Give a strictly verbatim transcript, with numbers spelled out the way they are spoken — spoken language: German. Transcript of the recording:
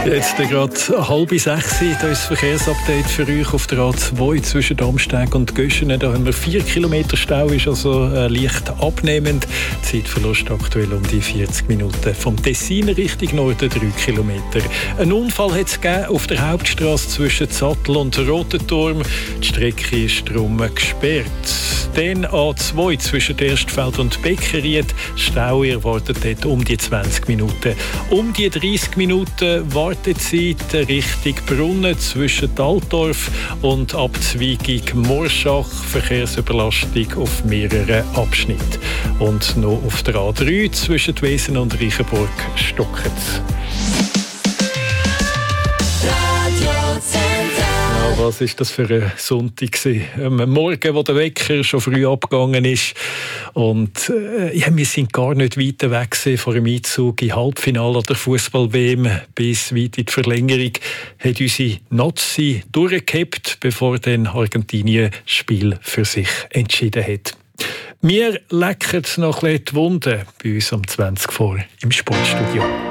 Jetzt gerade halb sechs, da ist das Verkehrsupdate für euch auf der A zwei zwischen Amsteg und Göschenen. Da haben wir vier Kilometer Stau, ist also äh, leicht abnehmend. Zeitverlust aktuell um die vierzig Minuten. Vom Tessin Richtung Norden drei Kilometer. Ein Unfall hat es gegeben auf der Hauptstrasse zwischen Sattel und Rotenturm. Die Strecke ist darum gesperrt. Dann A zwei zwischen Erstfeld und Beckeried. Stau erwartet dort um die zwanzig Minuten. Um die dreißig Minuten Wartezeit Richtung Brunnen zwischen Altdorf und Abzweigung Morschach. Verkehrsüberlastung auf mehreren Abschnitten. Und noch auf der A drei zwischen Wesen und Reichenburg stockt es. Ja, was war das für ein Sonntag? Am Morgen, wo der Wecker schon früh abgegangen ist. Und äh, ja, wir sind gar nicht weit weg vor dem Einzug im Halbfinale der Fußball-W M bis weit in die Verlängerung. Hat unsere Nazi durchgehabt, bevor dann Argentinien das Spiel für sich entschieden hat. Wir lecken noch ein bisschen die Wunde bei uns um zwanzig vor im Sportstudio.